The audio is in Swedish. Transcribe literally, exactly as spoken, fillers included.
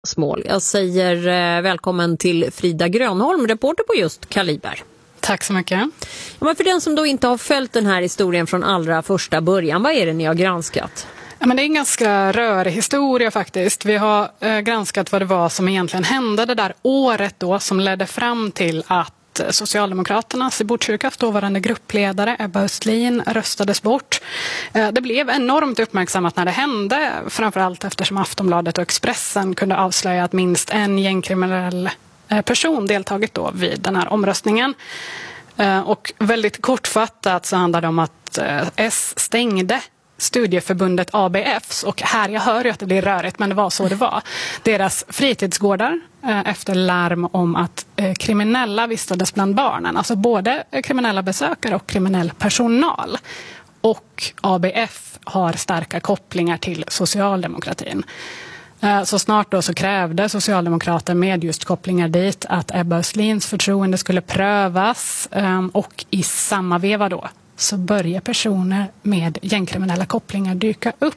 Smål. Jag säger eh, välkommen till Frida Grönholm, reporter på just Kaliber. Tack så mycket. Ja, men för den som då inte har följt den här historien från allra första början, vad är det ni har granskat? Ja, men det är en ganska rörig historia faktiskt. Vi har eh, granskat vad det var som egentligen hände det där året då som ledde fram till att Socialdemokraternas i Botkyrkas dåvarande gruppledare Ebba Östlin röstades bort. Det blev enormt uppmärksammat när det hände, framförallt eftersom Aftonbladet och Expressen kunde avslöja att minst en gängkriminell person deltagit då vid den här omröstningen. Och väldigt kortfattat så handlade det om att S stängde studieförbundet A B Fs, och här, jag hör ju att det blir rörigt, men det var så det var, deras fritidsgårdar eh, efter larm om att eh, kriminella vistades bland barnen, alltså både eh, kriminella besökare och kriminell personal. Och A B F har starka kopplingar till socialdemokratin. Eh, så snart då så krävde socialdemokrater med just kopplingar dit att Ebba Östlins förtroende skulle prövas, eh, och i samma veva då så börjar personer med gängkriminella kopplingar dyka upp.